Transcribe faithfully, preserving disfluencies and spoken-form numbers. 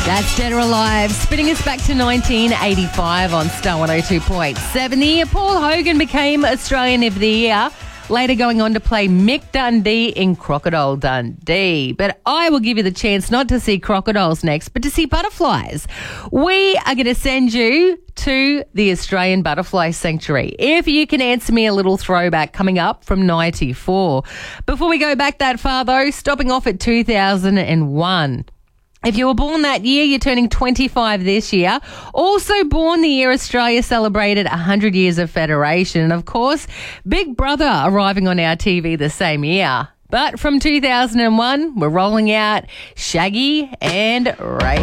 That's Dead or Alive, spinning us back to nineteen eighty-five on Star one oh two point seven. The year Paul Hogan became Australian of the Year, later going on to play Mick Dundee in Crocodile Dundee. But I will give you the chance not to see crocodiles next, but to see butterflies. We are going to send you to the Australian Butterfly Sanctuary. If you can answer me a little throwback coming up from ninety-four. Before we go back that far, though, stopping off at two thousand one. If you were born that year, you're turning twenty-five this year. Also born the year Australia celebrated one hundred years of Federation. And, of course, Big Brother arriving on our T V the same year. But from two thousand one, we're rolling out Shaggy and Ray.